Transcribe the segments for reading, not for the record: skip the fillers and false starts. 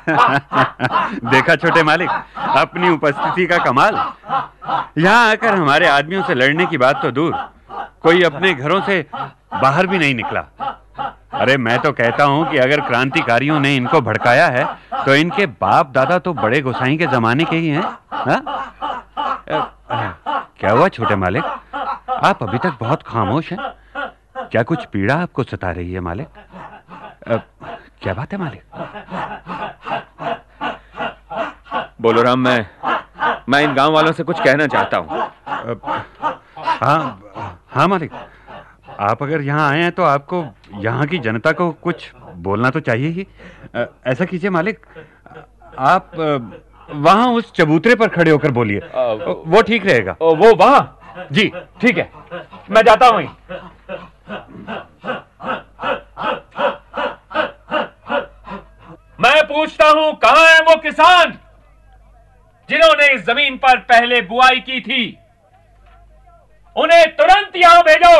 देखा छोटे मालिक, अपनी उपस्थिति का कमाल। यहाँ आकर हमारे आदमियों से लड़ने की बात तो दूर, कोई अपने घरों से बाहर भी नहीं निकला। अरे मैं तो कहता हूँ कि अगर क्रांतिकारियों ने इनको भड़काया है तो इनके बाप दादा तो बड़े गोसाई के जमाने के ही हैं। क्या हुआ छोटे मालिक, आप अभी तक बहुत खामोश हैं? क्या कुछ पीड़ा आपको सता रही है मालिक? क्या बात है मालिक? बोलो राम, मैं इन गांव वालों से कुछ कहना चाहता हूँ। हाँ मालिक, आप अगर यहाँ आए हैं तो आपको यहाँ की जनता को कुछ बोलना तो चाहिए ही। ऐसा कीजिए मालिक, आप वहाँ उस चबूतरे पर खड़े होकर बोलिए, वो ठीक रहेगा। वो वहाँ? जी ठीक है, मैं जाता हूँ। मैं पूछता हूँ, कहाँ है वो किसान जिन्होंने इस जमीन पर पहले बुआई की थी? उन्हें तुरंत यहां भेजो।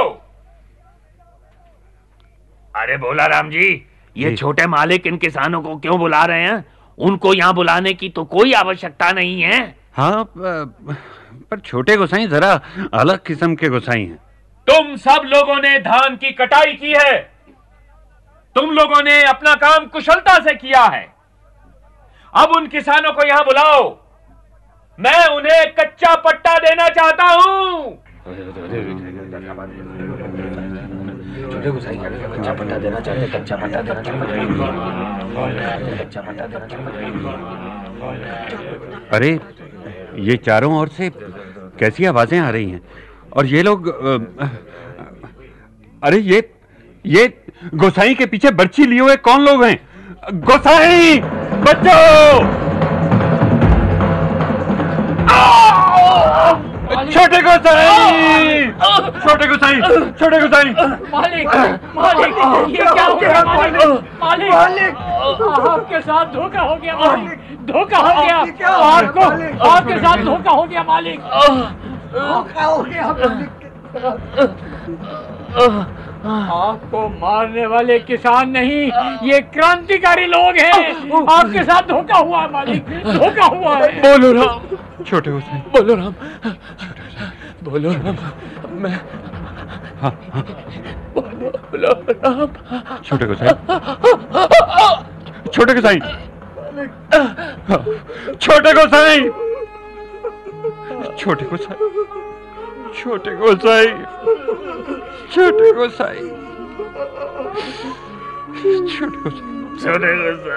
अरे बोला राम जी, ये छोटे मालिक इन किसानों को क्यों बुला रहे हैं? उनको यहाँ बुलाने की तो कोई आवश्यकता नहीं है। हाँ, पर छोटे गोसाई जरा अलग किस्म के गोसाई हैं। तुम सब लोगों ने धान की कटाई की है, तुम लोगों ने अपना काम कुशलता से किया है। अब उन किसानों को यहां बुलाओ, मैं उन्हें कच्चा पट्टा देना चाहता हूं। छोटे गोसाई कच्चा पट्टा देना चाहते, कच्चा पट्टा देना चाहते, कच्चा पट्टा देना चाहते। अरे ये चारों ओर से कैसी आवाजें आ रही हैं, और ये लोग अरे ये गोसाई के पीछे बर्छी लिए हुए कौन लोग हैं? गोसाई बच्चों! छोटे गोसाई! छोटे गोसाई! छोटे गोसाई! मालिक, मालिक, ये क्या हो गया मालिक? मालिक, मालिक, आपके साथ धोखा हो गया मालिक, धोखा हो गया। आपके साथ धोखा हो गया मालिक, धोखा हो गया मालिक। आपको मारने वाले किसान नहीं, ये क्रांतिकारी लोग हैं। आपके साथ धोखा हुआ है मालिक, धोखा हुआ है। बोलो राम। छोटे गोसाई, बोलो राम, बोलो राम। मैं बोलो राम। छोटे गोसाई, छोटे गोसाई, छोटे गोसाई, छोटे गोसाई, छोटे गोसाई, छोटे गोसाई, छोटे गोसाई, छोटे गोसाई।